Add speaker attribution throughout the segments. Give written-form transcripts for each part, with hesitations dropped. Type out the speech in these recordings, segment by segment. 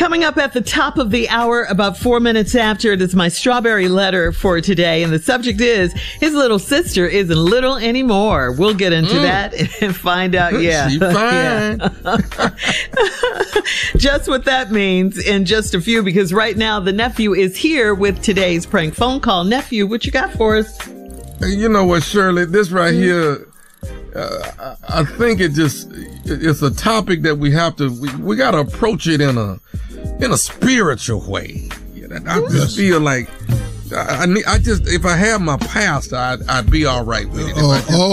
Speaker 1: Coming up at the top of the hour, about 4 minutes after, it is my strawberry letter for today. And the subject is, his little sister isn't little anymore. We'll get into that and find out. Yeah.
Speaker 2: She fine.
Speaker 1: Just what that means in just a few, because right now the nephew is here with today's prank phone call. Nephew, what you got for us?
Speaker 2: You know what, Shirley? This right here, I think it's a topic that we have to, we got to approach it in a spiritual way. I just feel like if I had my pastor, I'd be all right with it.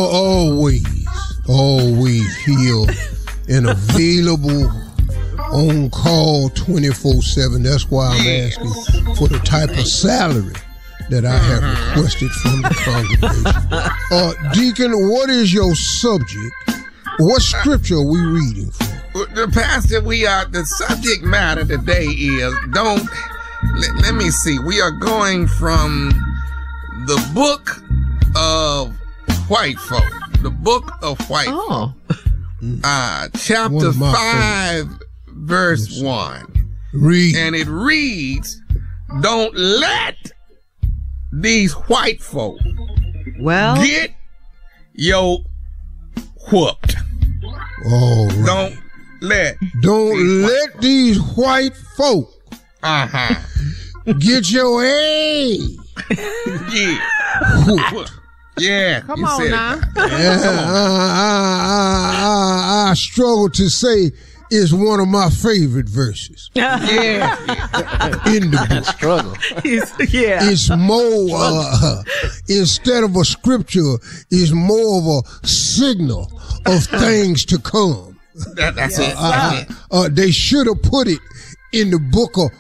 Speaker 3: Always here and available on call 24/7. That's why I'm asking for the type of salary that I have requested from the congregation. Deacon, what is your subject? What scripture are we reading from?
Speaker 2: The pastor, the subject matter today is, let me see, we are going from the book of white folk. The book of white folk. Chapter 5, verse 1.
Speaker 3: Read.
Speaker 2: And it reads, don't let these white folk get yo whooped.
Speaker 3: All right. Don't let these white folk get your A.
Speaker 2: Yeah. Whooped. Yeah.
Speaker 4: Come on now.
Speaker 3: I struggle to say it's one of my favorite verses.
Speaker 2: Yeah.
Speaker 3: In the book.
Speaker 5: Struggle.
Speaker 3: It's more, instead of a scripture, it's more of a signal of things to come.
Speaker 2: That's it.
Speaker 3: They should have put it in the book of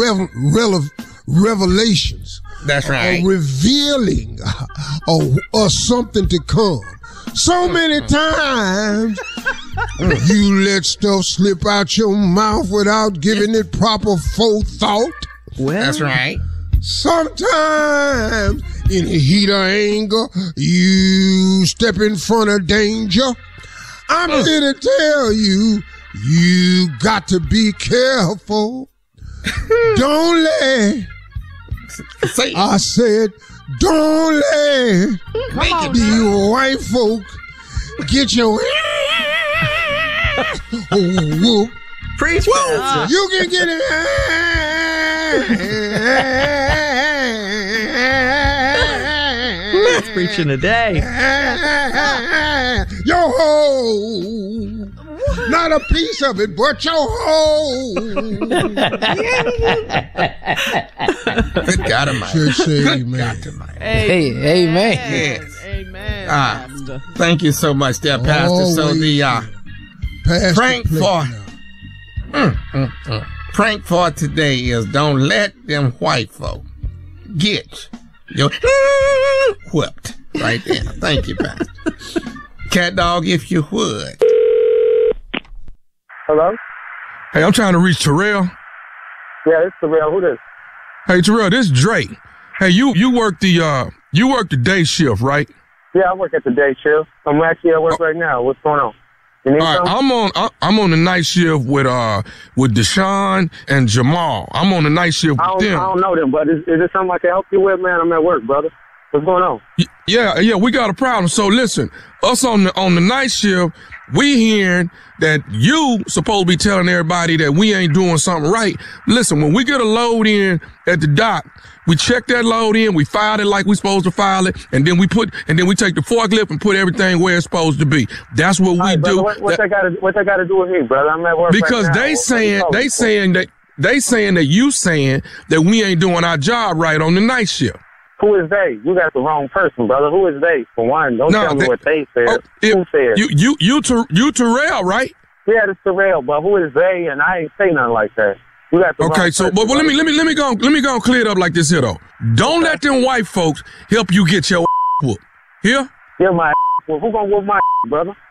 Speaker 3: Revelations.
Speaker 2: That's right.
Speaker 3: Revealing something to come. So many times you let stuff slip out your mouth without giving it proper forethought.
Speaker 1: Well,
Speaker 2: that's right.
Speaker 3: Sometimes in the heat of anger, you step in front of danger. I'm here to tell you, you got to be careful. Don't let, I said, don't let these white folk get your whoop.
Speaker 1: Preach,
Speaker 3: Pastor. You can get it.
Speaker 1: That's preaching today.
Speaker 3: Your whole. Not a piece of it, but your whole.
Speaker 2: Good God Almighty.
Speaker 3: Should say amen.
Speaker 5: Hey, amen.
Speaker 2: Yes.
Speaker 4: Amen.
Speaker 2: Thank you so much, there, Pastor. So the prank for today is, don't let them white folk get your whooped. Right there. Thank you, Pastor. Cat dog, if you would.
Speaker 6: Hello?
Speaker 7: Hey, I'm trying to reach Terrell.
Speaker 6: Yeah, it's Terrell. Who this?
Speaker 7: Hey, Terrell, this is Drake. Hey, you work the day shift, right?
Speaker 6: Yeah, I work at the day shift. I'm actually at work right now. What's going on? You need something?
Speaker 7: I'm on the night shift with Deshaun and Jamal. I'm on the night shift with them.
Speaker 6: I don't know them, but is it something I can help you with, man? I'm at work, brother. What's going on?
Speaker 7: Yeah, we got a problem. So listen, us on the night shift, we hearing that you supposed to be telling everybody that we ain't doing something right. Listen, when we get a load in at the dock, we check that load in, we file it like we supposed to file it, and then we take the forklift and put everything where it's supposed to be. That's what we do.
Speaker 6: What they got to do with me, brother? I'm at work
Speaker 7: because
Speaker 6: right now.
Speaker 7: they saying that you saying that we ain't doing our job right on the night shift.
Speaker 6: Who is they? You got the wrong person, brother. Who is they? For one, don't tell me what they said. Who said?
Speaker 7: You Terrell, right?
Speaker 6: Yeah, it's Terrell, but who is they? And I ain't say nothing like that. You got the
Speaker 7: okay, so but let me go and clear it up like this here though. Don't let them white folks help you get your whooped. Here?
Speaker 6: Yeah, my whoop. Who gonna whoop my brother?